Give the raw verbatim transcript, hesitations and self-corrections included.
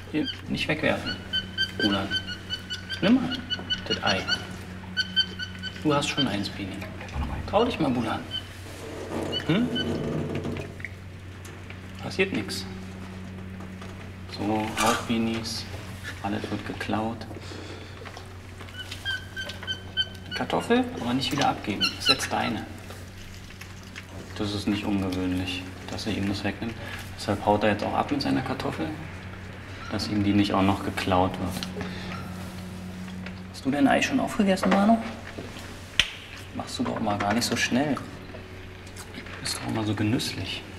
Hier, nicht wegwerfen. Bulan. Nimm mal das Ei. Du hast schon eins, Bini. Trau dich mal, Bulan. Hm? Passiert nichts. So, auf, Binis. Alles wird geklaut. Kartoffel, aber nicht wieder abgeben. Das ist jetzt deine. Das ist nicht ungewöhnlich, dass er ihm das wegnimmt. Deshalb haut er jetzt auch ab mit seiner Kartoffel, dass ihm die nicht auch noch geklaut wird. Hast du dein Ei schon aufgegessen, Manu? Machst du doch mal gar nicht so schnell. Bist doch immer so genüsslich.